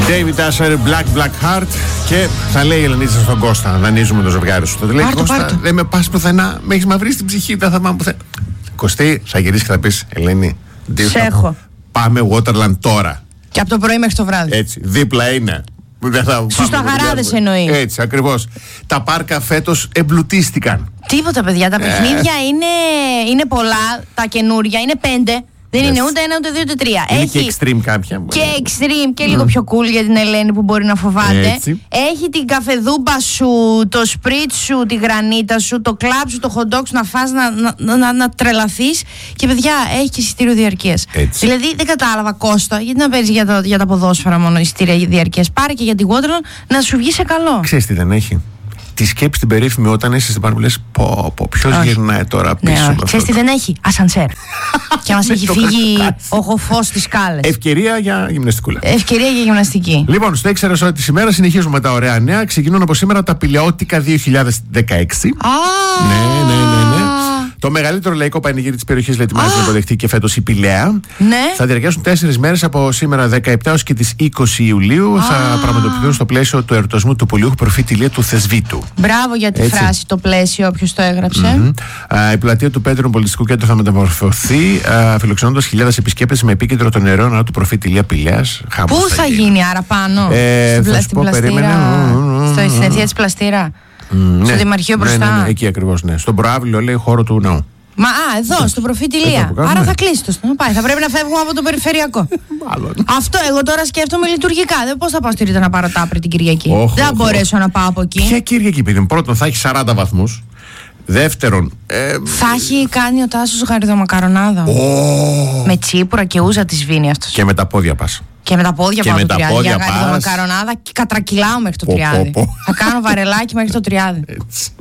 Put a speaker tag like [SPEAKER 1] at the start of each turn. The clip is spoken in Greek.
[SPEAKER 1] David Asher, Black Heart. Και θα λέει η Ελενίτσα στον Κώστα: δανείζουμε το ζευγάρι σου. Το λέει: Κώστα, δεν με πας πουθενά, με έχεις μαυρίσει την ψυχή, δεν θα πάμε πουθενά. Κωστή, θα γυρίσει και θα πεις: Ελένη, πάμε Waterland τώρα.
[SPEAKER 2] Και από το πρωί μέχρι το βράδυ.
[SPEAKER 1] Έτσι, δίπλα είναι.
[SPEAKER 2] Στους Ταγαράδες εννοεί.
[SPEAKER 1] Έτσι, ακριβώς. Τα πάρκα φέτος εμπλουτίστηκαν.
[SPEAKER 2] Τίποτα, παιδιά. Τα παιχνίδια είναι πολλά. Τα καινούρια είναι 5. Δεν είναι ούτε 1, ούτε 2, ούτε 3.
[SPEAKER 1] Είναι και extreme κάποια.
[SPEAKER 2] Και extreme και λίγο πιο cool για την Ελένη που μπορεί να φοβάται. Έτσι. Έχει την καφεδούμπα σου, το σπριτ σου, τη γρανίτα σου, το κλαμπ σου, το hot dog σου να φας, να τρελαθείς. Και παιδιά, έχει και εισιτήριο διαρκείας. Δηλαδή δεν κατάλαβα, Κώστα, γιατί να παίρνεις για τα ποδόσφαιρα μόνο εισιτήρια διαρκείας. Πάρε και για τη Waterland να σου βγει σε καλό.
[SPEAKER 1] Ξέρεις τι δεν έχει? Τη σκέψη την περίφημη όταν είσαι στην πάρκο που λες ποιος γυρνάει τώρα πίσω.
[SPEAKER 2] Ναι, ξέρεις τι δεν έχει? Ασανσέρ. Και μας έχει φύγει ο γοφός στις σκάλες.
[SPEAKER 1] Ευκαιρία για γυμναστικούλα.
[SPEAKER 2] Ευκαιρία για γυμναστική.
[SPEAKER 1] Λοιπόν, στο έξερες ώρα της ημέρας συνεχίζουμε με τα ωραία νέα. Ξεκινούν από σήμερα τα Πηλαιώτικα 2016. Ναι. Το μεγαλύτερο λαϊκό πανηγύρι της περιοχής ετοιμάζεται να υποδεχτεί και φέτος η Πηλαία.
[SPEAKER 2] Ναι.
[SPEAKER 1] Θα διαρκέσουν 4 μέρες από σήμερα 17 έως και τις 20 Ιουλίου. Θα πραγματοποιηθούν στο πλαίσιο του εορτασμού του πολιούχου προφήτη Ηλία του Θεσβήτου.
[SPEAKER 2] Μπράβο για τη φράση, το πλαίσιο, όποιος το έγραψε.
[SPEAKER 1] Η πλατεία του Πέτρου Πολιτιστικού Κέντρου θα μεταμορφωθεί, φιλοξενώντας χιλιάδες επισκέπτες με επίκεντρο τον νερό ναό του προφήτη Ηλία Πηλαίας.
[SPEAKER 2] Πού θα γίνει άρα πάνω? Στην Πλαστήρα. Στην ευθεία της Πλαστήρα. Στο Δημαρχείο μπροστά.
[SPEAKER 1] Ναι, εκεί ακριβώς, ναι. Στον προάβλιο, λέει, χώρο του ναού.
[SPEAKER 2] Μα εδώ, στον προφήτη Ηλία. Άρα θα κλείσει το στόμα. Θα πρέπει να φεύγουμε από το περιφερειακό. Αυτό εγώ τώρα σκέφτομαι λειτουργικά. Πώς θα πάω στη Ρίτα να πάρω τάπρη την Κυριακή? Δεν θα μπορέσω να πάω από εκεί.
[SPEAKER 1] Ποια Κυριακή, παιδί μου? Πρώτον, θα έχει 40 βαθμούς. Δεύτερον,
[SPEAKER 2] θα έχει κάνει ο Τάσος γαριδομακαρονάδα. Με τσίπουρα και ούζα τη σβήνει αυτός.
[SPEAKER 1] Και με τα πόδια πας.
[SPEAKER 2] Και με τα πόδια πάω το τριάδι. Για γαριδομακαρονάδα και κατρακυλάω μέχρι το τριάδι. Θα κάνω βαρελάκι μέχρι το τριάδι.